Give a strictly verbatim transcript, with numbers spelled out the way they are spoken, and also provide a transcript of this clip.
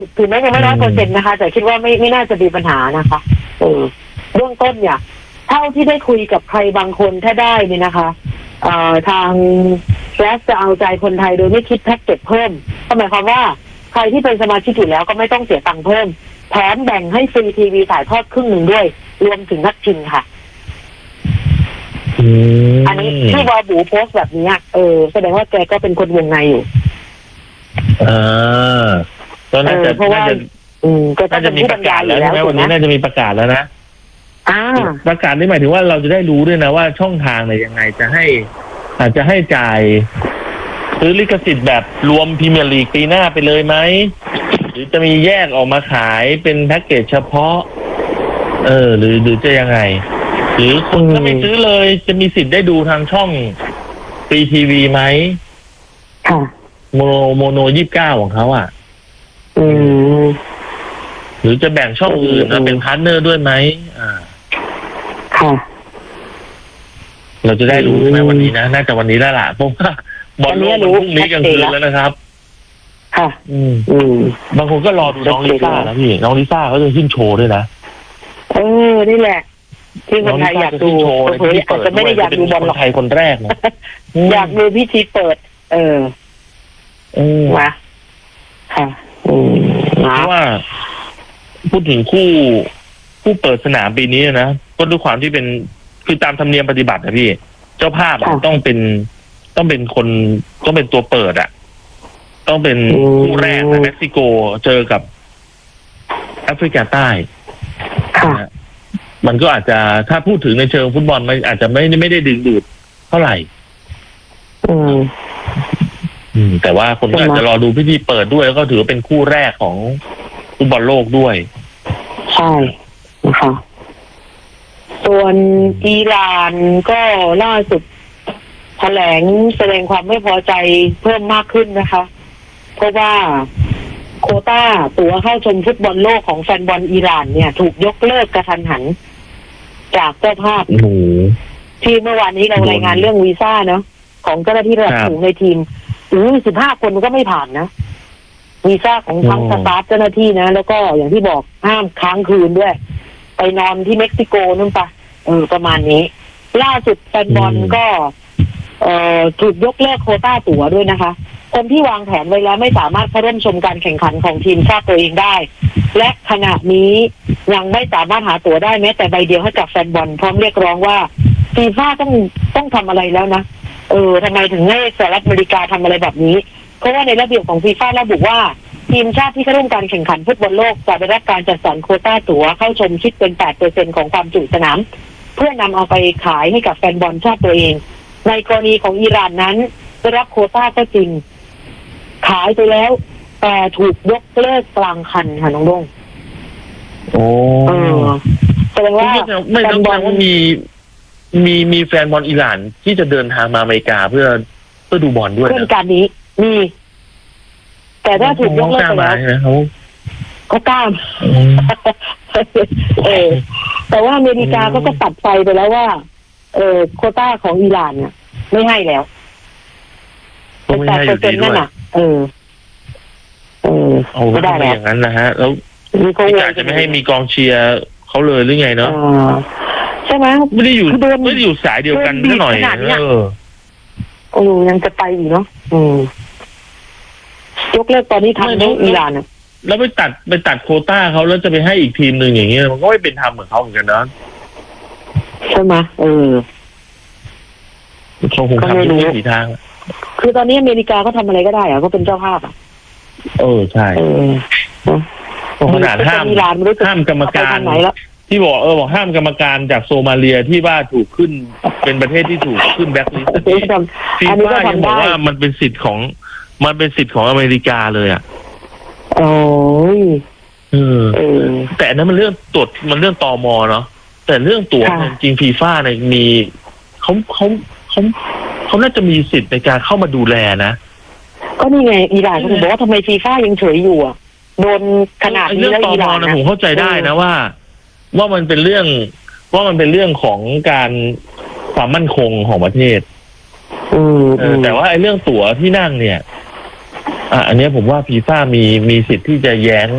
ถึงแม้จะไม่ร้อยเปอร์เซ็นต์นะคะแต่คิดว่าไม่ไม่น่าจะมีปัญหานะคะเออเบื้องต้นเนี่ยเท่าที่ได้คุยกับใครบางคนถ้าได้เนี่ยนะคะเอ่อทางแกรสจะเอาใจคนไทยโดยไม่คิดแพ็กเกจเพิ่มก็หมายความว่าใครที่เป็นสมาชิกอยู่แล้วก็ไม่ต้องเสียตังค์เพิ่มแถมแบ่งให้ฟรีทีวีถ่ายทอดครึ่งหนึ่งด้วยรวมถึงนักชิงค่ะอันนี้ที่วาบูโพสต์แบบนี้เออแสดงว่าแกก็เป็นคนวงในอยู่อ่าก็น่าจะเพราะว่าอืมก็น่าจะมีประกาศแล้วใช่ไหมวันนี้น่าจะมีประกาศแล้วนะอ่าประกาศนี่หมายถึงว่าเราจะได้รู้ด้วยนะว่าช่องทางเนี่ยยังไงจะให้อาจจะให้จ่ายซื้อลิขสิทธิ์แบบรวมพรีเมียร์ลีกปีหน้าไปเลยไหมหรือจะมีแยกออกมาขายเป็นแพ็กเกจเฉพาะเออหรือหรือจะยังไงหรือคนถ้าไม่ซื้อเลยจะมีสิทธิ์ได้ดูทางช่องฟรีทีวีไหมค่ะโมโนโมโนยี่สิบเก้าของเขาอ่ะอืมหรือจะแบ่งช่องอื่นมาเป็นพาร์ทเนอร์ด้วยไหมอ่าค่ะเราจะได้รู้ไหมวันนี้นะน่าจะวันนี้แล้วล่ะเพราะว่าบอลโลกพรุ่งนี้กลางคืนแล้วนะครับค่ะอืมอืมบางคนก็รอดูน้องลิซ่าแล้วพี่น้องลิซ่าเขาจะขึ้นโชว์ด้วยนะเออนี่แหละที่คนไทยอยากดูเผยอาจจะไม่ได้อยากดูบอลหรอกไทยคนแรกนะอยากดูพิธีเปิดเออเออมาค่ะอืมเพราะว่าพูดถึงคู่คู่เปิดสนามปีนี้นะก็ด้วยความที่เป็นคือตามธรรมเนียมปฏิบัตินะพี่เจ้าภาพต้องเป็นต้องเป็นคนต้องเป็นตัวเปิดอ่ะต้องเป็นคู่แรกนะเม็กซิโกเจอกับแอฟริกาใต้มันก็อาจจะถ้าพูดถึงในเชิงฟุตบอลมันอาจจะไม่ไม่ได้ดึงดูดเท่าไหร่อืมอืมแต่ว่าคนก็อาจจะรอดูพิธีเปิดด้วยแล้วก็ถือว่าเป็นคู่แรกของฟุตบอลโลกด้วยใช่นะคะส่วนอิหร่านก็ล่าสุดแถลงแสดงความไม่พอใจเพิ่มมากขึ้นนะคะเพราะว่าโควต้าตั๋วเข้าชมฟุตบอลโลกของแฟนบอลอิหร่านเนี่ยถูกยกเลิกกระทันหันจากเจ้าภาพที่เมื่อวานนี้เรารายงานเรื่องวีซ่าเนาะของเจ้าหน้าที่ระดับสูงในทีมอู้สิบห้าคนก็ไม่ผ่านนะวีซ่าของทั้งสตาฟเจ้าหน้าที่นะแล้วก็อย่างที่บอกห้ามค้างคืนด้วยไปนอนที่เม็กซิโกนู่นปะเออประมาณนี้ล่าสุดแฟนบอลก็เอ่อถูกยกเลิกโควต้าตั๋วด้วยนะคะคนที่วางแผนไว้แล้วไม่สามารถเข้าร่วมชมการแข่งขันของทีมชาติตัวเองได้และขณะนี้ยังไม่สามารถหาตั๋วได้แม้แต่ใบเดียวให้กับแฟนบอลพร้อมเรียกร้องว่าฟีฟ่าต้องต้องทำอะไรแล้วนะเออทำไมถึงให้สหรัฐอเมริกาทำอะไรแบบนี้เพราะว่าในระเบียบของฟีฟ่าระบุว่าทีมชาติที่เข้าร่วมการแข่งขันฟุตบอลโลกจะได้รับการจัดสรรโควต้าตั๋วเข้าชมคิดเป็น แปดเปอร์เซ็นต์ ของความจุสนามเพื่อนำเอาไปขายให้กับแฟนบอลชาติตัวเองในกรณีของอิหร่านนั้นได้รับโควต้าก็จริงขายไปแล้วแต่ถูกยกเลิกกลางคันค่ะน้องดงโอ้แสดงว่าไม่ต้องบอกว่ามีมีมีแฟนบอลอิหร่านที่จะเดินทางมาอเมริกาเพื่อเพื่อดูบอลด้วยเพื่อการนี้มีแต่ถ้าถูกยกเลิกไปแล้วเขาเขากล้าเออแต่ว่าอเมริกาก็ก็ตัดไฟไปแล้วว่าเออโควต้าของอิหร่านเนี่ยไม่ให้แล้วเป็นแปดเปอร์เซ็นต์นั่นน่ะเออเออไม่ได้แล้วอย่างนั้นนะฮะแล้วพี่กาจะไม่ให้มีกองเชียร์เขาเลยหรือไงเนาะใช่ไหมไม่ได้อยู่ไม่ได้อยู่สายเดียวกันนิดหน่อยเออโอ้ยังจะไปอีกเนาะอืมยกเลิกตอนนี้ทำในอิหร่านอ่ะแล้วไปตัดไปตัดโควต้าเขาแล้วจะไปให้อีกทีมหนึ่งอย่างเงี้ยมันก็ไม่เป็นธรรมเหมือนเขาเหมือนกันนะใช่ไหมเออเขาคงทำทุกวิถีทางคือตอนนี้อเมริกาเขาทำอะไรก็ได้อะเขาเป็นเจ้าภาพอ่ะเออใช่ขนาดห้ามห้ามกรรมการที่บอกเออบอกห้ามกรรมการจากโซมาเลียที่ว่าถูกขึ้นเป็นประเทศที่ถูกขึ้นแบล็คลิสต์ฟีฟ่ายังบอกว่ามันเป็นสิทธิ์ของมันเป็นสิทธิ์ของอเมริกาเลยอ่ะโอ้ยเออแต่นั้นมันเรื่องตรวจมันเรื่องตม.เนาะแต่เรื่องตั๋วจริงฟีฟ่าเนี่ยมีเขาเขาเขาเขาน่าจะมีสิทธิ์ในการเข้ามาดูแลนะก็นี่ไงอิหร่านเขาบอกว่าทำไมฟีฟ่ายังเฉยอยู่อ่ะโดนขนาดนี้แล้วอิหร่านนะผมเข้าใจได้นะว่าว่ามันเป็นเรื่องว่ามันเป็นเรื่องของการความมั่นคงของประเทศแต่ว่าไอ้เรื่องตั๋วที่นั่งเนี่ยอ่ะอันนี้ผมว่าฟีฟ่ามีมีสิทธิ์ที่จะแย้ง